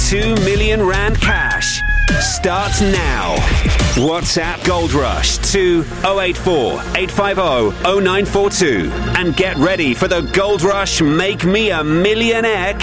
2 million rand cash starts now. WhatsApp Gold Rush to 084 850 0942 and get ready for the Gold Rush Make Me a Millionaire